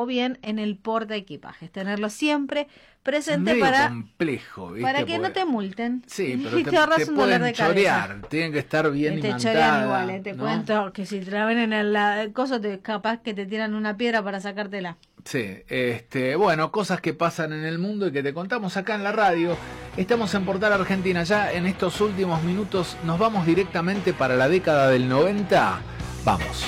o bien en el portaequipajes. Tenerlo siempre presente es medio para complejo, ¿viste? para que no te multen. Sí, pero y te ahorras un dolor de cabeza. chorear, tienen que estar bien te imantada. chorean igual, te ¿no? cuento que si te la ven en el coso, capaz que te tiran una piedra para sacártela. Sí, bueno, cosas que pasan en el mundo y que te contamos acá en la radio. Estamos en Portal Argentina. Ya en estos últimos minutos nos vamos directamente para la década del 90. Vamos.